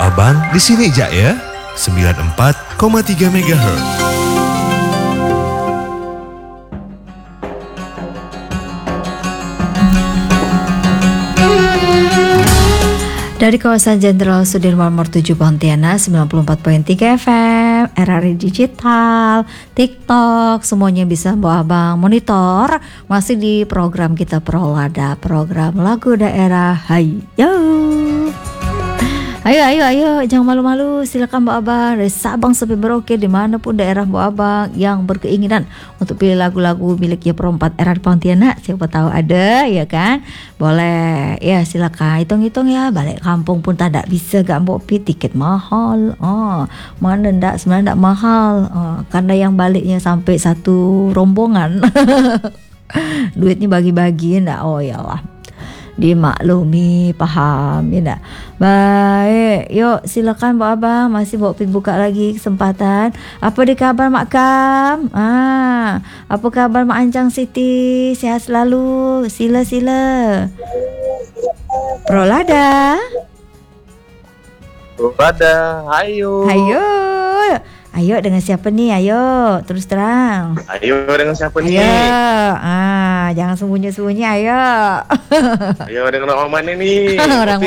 Abang di sini aja ya. 94,3 MHz. Dari kawasan Jenderal Sudirman Nomor 7 Pontianak 94.3 FM, RRI Digital, TikTok, semuanya bisa bawa abang monitor. Masih di program kita Prolada, program lagu daerah. Hayo. Ayo, jangan malu-malu. Silakan Mbak Abang dari Sabang sampai Merauke, dimanapun daerah Mbak Abang yang berkeinginan untuk pilih lagu-lagu milik Ya Pro 4 RRI Pontianak. Siapa tahu ada, ya kan? Boleh, ya silakan. Hitung-hitung ya. Balik kampung pun tak ada bisa gak Mbak Pi, tiket mahal. Mana ndak, sebenarnya ndak mahal. Karena yang baliknya sampai satu rombongan. Duitnya bagi-bagi ndak. Oh yalah. Dimaklumi, paham ya enggak? Baik, yuk silakan Mbak Abang, masih Mbak Pit buka lagi kesempatan. Apa di kabar Mak Kam? Apa kabar Mak Anjang Siti? Sehat selalu. Sila. Prolada. Ayo dengan siapa nih? Ayo, terus terang. Ayo dengan siapa nih? Ayo, jangan sembunyi-sembunyi. Ayo. Ayo dengan orang mana nih?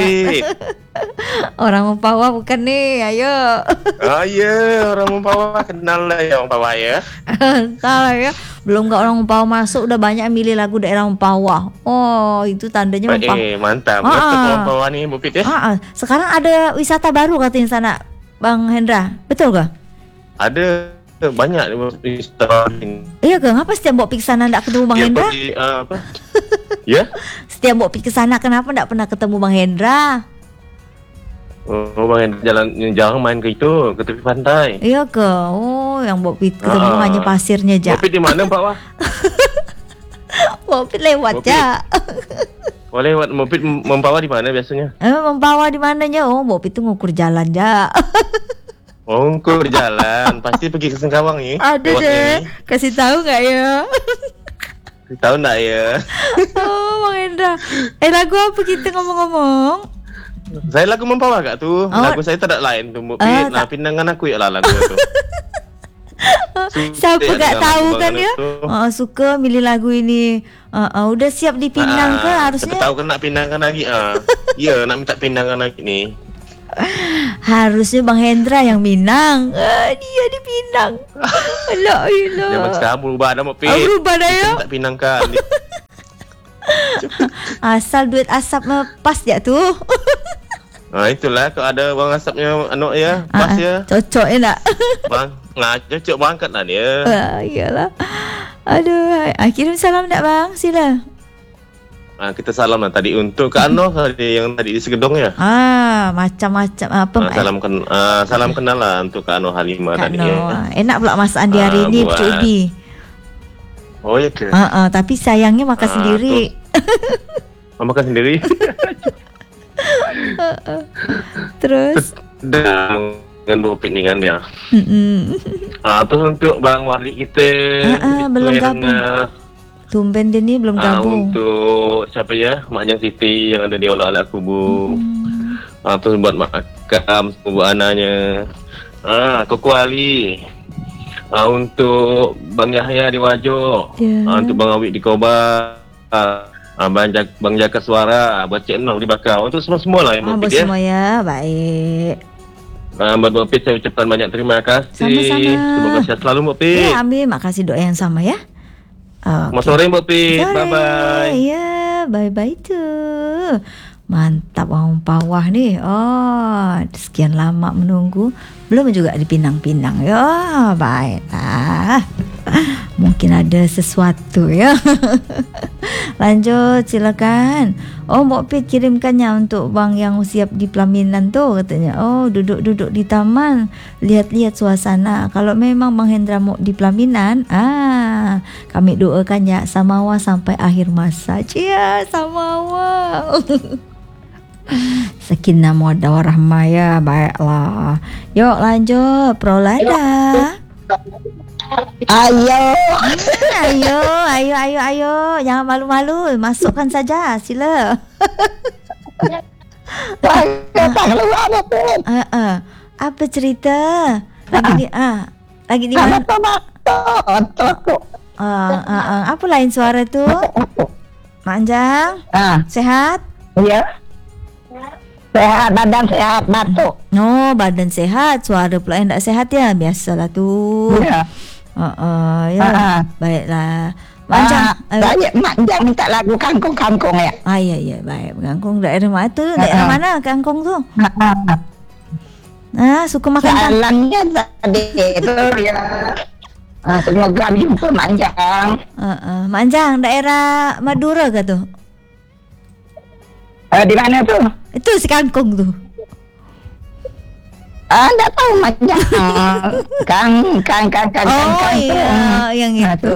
Orang Mempawah bukan nih? Ayo. Iya, orang Mempawah, kenal lah ya orang Mempawah ya. Salah ya. Belum gak orang Mempawah masuk udah banyak milih lagu daerah Mempawah. Oh, itu tandanya Mempawah. Mantap. Orang Mempawah nih, Bu Pit ya. Sekarang ada wisata baru katanya sana, Bang Hendra. Betul gak? Ada banyak wisata. Iya ke? Ngapa setiap Mbok pergi sana ndak ketemu Bang Hendra? Ya? Setiap Mbok pergi ke sana kenapa ndak pernah ketemu Bang Hendra? Bang Hendra jarang main ke itu, ke tepi pantai. Iya ke? Oh, yang Mbok pergi ketemu hanya pasirnya aja. Mbok pergi di mana, Pak Wah? Mbok pergi lewat ya. Lewat Mbok pergi Mempawah di mana biasanya? Mempawah di mananya? Oh, Mbok pergi tuh ngukur jalan ya. Ngukur jalan, pasti pergi ke Sengkawang nih. Ada deh, kasih tahu nggak ya? Kasih tahu nggak ya? Oh, Bang Hendra. Lagu apa kita ngomong-ngomong? Saya lagu Mempawah gak tuh? Lagu saya tak ada lain tuh, Mbak Pit. Nah, pindangan aku ya lah lagu itu. Siapa gak tahu kan ya? Suka milih lagu ini. Udah siap dipindang ke harusnya? Tahu kan nak pindangkan lagi. Iya, nak minta pindangan lagi nih. Harusnya Bang Hendra yang Minang. Dia dipindang. Alah. Zaman sekarang berubah dah, Mbak Pit. Berubah dah ya. Tak pindangkan. Asal duit asap pas ya tuh. Itulah kalau ada bang asapnya anak ya, pas ya. Cocok ya nak? Bang, cocok banget lah dia. Iyalah. Aduh, kirim salam tak Bang? Sila. Kita salam lah tadi untuk Kak Anoh yang tadi di Segedong ya. Macam-macam apa? Salam kenal lah untuk Kak Anoh Halimah tadi ya. Enak pula masakan di hari ini Cik Ubi. Oh ya ke? Tapi sayangnya makan sendiri. Makan sendiri. Terus dengan bopingan ya. Terus untuk Bang Wali kita belum gabung. Tumben dia ni belum gabung. Untuk siapa ya? Mak Jang Siti yang ada di Olah-Olah Kubu. Terus buat Mak Kam, Kubu anaknya. Koko Ali. Untuk Bang Yahya di Wajo. Untuk Bang Awik di Koba. Bang Jaka Suara. Buat Cik Noh di Bakau. Untuk semua lah yang buat semua ya. Baik. Buat Mbak Pit saya ucapkan banyak terima kasih. Sama-sama. Semoga sehat selalu Mbak Pit. Ya, amin. Makasih doa yang sama ya. Selamat sore Mbak Pit. Bye-bye. Ya, bye-bye tuh. Mantap orang Pawah nih. Sekian lama menunggu, belum juga dipindang-pindang. Ya, baiklah. Mungkin ada sesuatu ya. Lanjut, silakan. Mbak Pit kirimkannya untuk bang yang siap di pelaminan tuh katanya. Duduk-duduk di taman, lihat-lihat suasana. Kalau memang Bang Hendra mau di pelaminan, kami doakan ya Samawa sampai akhir masa. Cia Samawa. Sakinah mawaddah warahmah ya. Baiklah. Yuk lanjut Prolada. Ayo. Jangan malu-malu, masukkan saja, sila. Tak keluar apa pun. Apa cerita? Lagi di mana? Batuk. Apa lain suara tu? Mak Anjang, sehat? Ya. Sehat, badan sehat, batuk. Oh, badan sehat, suara pula yang tak sehat ya. Biasalah tu. Ya. Ya. Baiklah. Mak Anjang, Saya Mak Anjang minta lagu kangkung-kangkung ya. ya, baik. Kangkung daerah mana tu? Daerah mana kangkung tu? Suka makan kangkung. Salangnya tadi itu ya. Semoga jumpa Mak Anjang. Mak Anjang, daerah Madura ke tu? Di mana tu? Itu si kangkung tu. Tak tahu Mak Anjang. Kang. Oh iya, yang itu.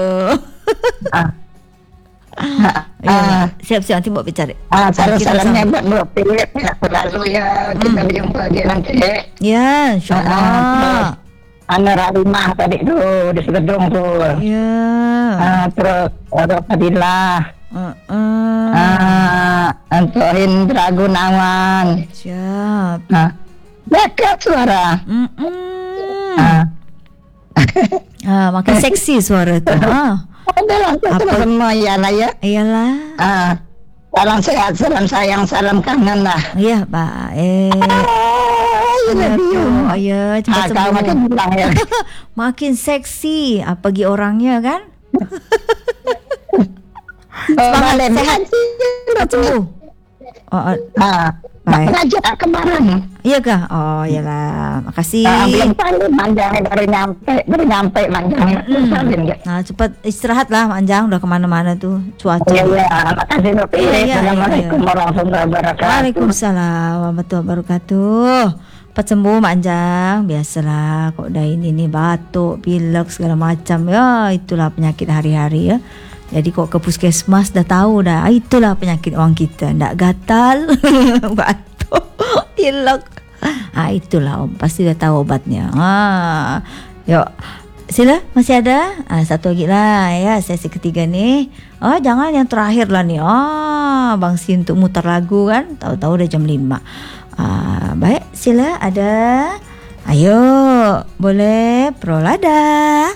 Siap-siap nanti buat bicara. Salam-salamnya buat Philip ya. Selalu ya kita berjumpa dia nanti. Ya, insyaAllah. Anak Rimah tadi tu di Segedung tu. Ya. Terus Fadilah. Untuk Indra Gunawan. Siap. Dekat suara. Makin seksi suara tu. Adalah semua ya lah ya. Iyalah. Salam sehat, salam sayang, salam kangen lah. Ya, baik. Ya, cepat Kau sembuh. makin bilang ya. Makin seksi. Pergi orangnya kan? Semangat sehat. Cepat sembuh. Baik. Raja kemarin. Iya kah? Oh, iyalah. Makasih. Belum salin Manjang baru nyampe Manjang. Salin ya. Cepat istirahat lah Mak Anjang. Udah kemana-mana tuh cuaca. Iya. Makasih Nupi. Assalamualaikum warahmatullahi wabarakatuh. Waalaikumsalam warahmatullahi wabarakatuh. Cepat sembuh Mak Anjang. Biasalah kok dah ini nih batuk, pilek segala macam ya. Itulah penyakit hari-hari ya. Jadi kok ke puskesmas dah tahu dah. Itulah penyakit orang kita. Ndak gatal, batuk, pilek. Itulah pasti dah tahu obatnya. Yuk. Sila, masih ada? Satu lagi lah ya, sesi ketiga nih. Jangan yang terakhir lah nih. Bang Si untuk mutar lagu kan. Tahu-tahu udah jam 5. Baik, sila ada. Ayo, boleh Prolada.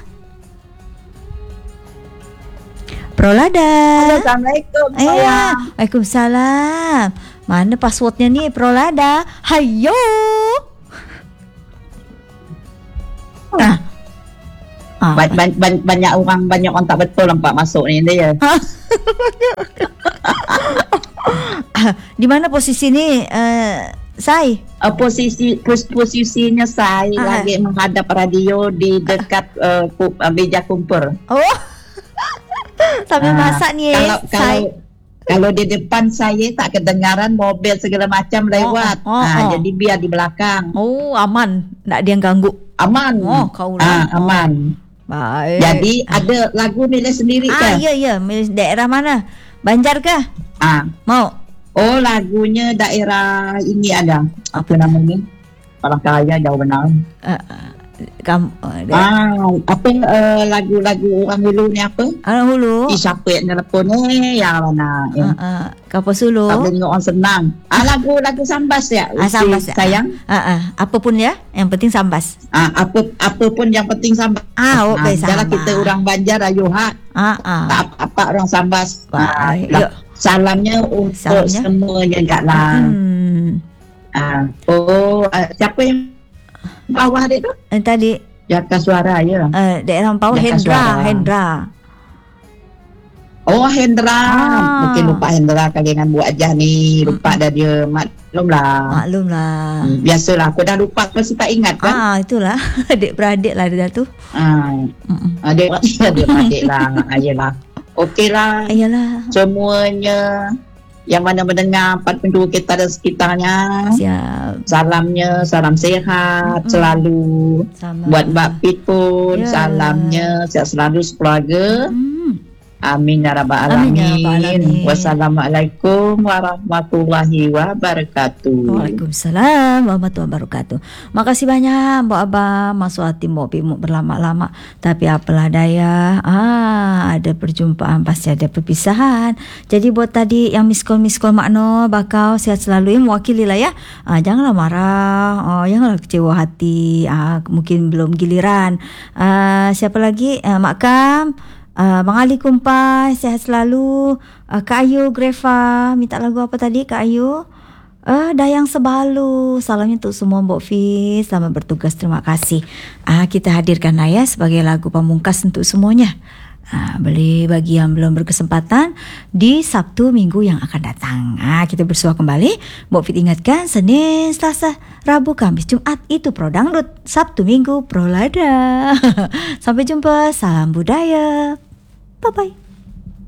Assalamualaikum. Waalaikumsalam. Mana passwordnya nih Prolada? Hayo. Banyak orang tak betul nampak masuk ni dia. Di mana posisi ni Sai? Posisinya saya lagi menghadap radio di dekat meja kumpul. Sambil masak ni kalau di depan saya tak kedengaran mobil segala macam lewat. Jadi biar di belakang. Aman. Tak ada yang ganggu. Aman. Kau lah. Aman. Baik. Jadi ada lagu milik sendiri ke? Ya. Milik daerah mana? Banjar ke? Mau? Lagunya daerah ini ada. Apa namanya? Palangkaraya jauh benar. Lagu-lagu orang Hulu ni apa? Orang Hulu. Siapa yang telefon ni? Yang mana? Kapas Hulu. Tak boleh tengok orang senang. Lagu-lagu sambas ya. Sambas sayang. Apa pun ya, yang penting sambas. Apa pun yang penting sambas. Jangan kita orang Banjar ayuhat. Tak apa orang sambas. Salamnya untuk semuanya kat lah. Siapa yang bawah dia tu? Tadi Jaka Suara ya. Daerah bawah Hendra. Hendra. Mungkin lupa Hendra kali dengan buat aja ni. Lupa dah dia. Maklum lah. Biasalah aku dah lupa pasti tak ingat kan. Itulah. Adik-beradik lah dia tu. Adik-beradik lah. Ayolah. Okey lah. Ayolah. Semuanya yang mana mendengar empat penjuru kita dan sekitarnya. Siap. Salamnya, salam sehat selalu. Sama. Buat Mbak Pit pun salamnya sehat selalu sekeluarga. Amin ya rabbal Amin ya alamin. rabbal alamin. Wassalamualaikum warahmatullahi wabarakatuh. Waalaikumsalam warahmatullahi wabarakatuh. Makasih banyak Mbak Abang, masuk hati Mbak Pimuk berlama-lama. Tapi apalah daya, ada perjumpaan pasti ada perpisahan. Jadi buat tadi yang miss call makno, bakau sehat selalu ya, mewakili lah ya. Janganlah marah, janganlah kecewa hati. Mungkin belum giliran. Siapa lagi? Mak Kam, Bang Ali Kumpai, sehat selalu. Kak Ayu Greva, minta lagu apa tadi Kak Ayu? Dayang Sebalu. Salamnya untuk semua Mbok Fi, selamat bertugas, terima kasih. Kita hadirkan lah ya sebagai lagu pamungkas untuk semuanya. Boleh bagi yang belum berkesempatan di Sabtu Minggu yang akan datang. Kita bersua kembali. Mbok Fit ingatkan, Senin, Selasa, Rabu, Kamis, Jumat itu Pro Dangdut, Sabtu Minggu Pro Lada. Sampai jumpa, salam budaya. Bye bye.